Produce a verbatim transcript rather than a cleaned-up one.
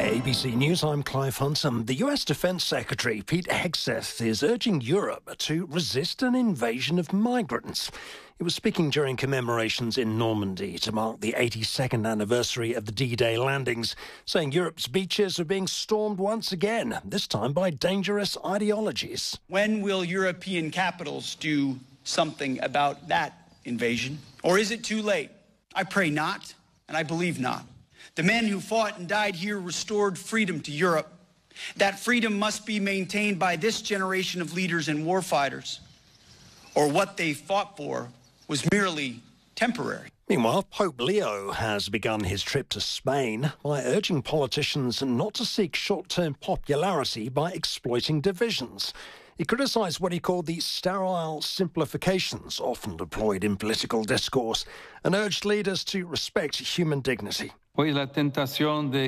A B C News, I'm Clive Hunton. The U S Defense Secretary, Pete Hegseth, is urging Europe to resist an invasion of migrants. He was speaking during commemorations in Normandy to mark the eighty-second anniversary of the D-Day landings, saying Europe's beaches are being stormed once again, this time by dangerous ideologies. When will European capitals do something about that invasion? Or is it too late? I pray not, and I believe not. The men who fought and died here restored freedom to Europe. That freedom must be maintained by this generation of leaders and warfighters, or what they fought for was merely temporary. Meanwhile, Pope Leo has begun his trip to Spain by urging politicians not to seek short-term popularity by exploiting divisions. He criticised what he called the sterile simplifications often deployed in political discourse and urged leaders to respect human dignity. Hoy la tentación de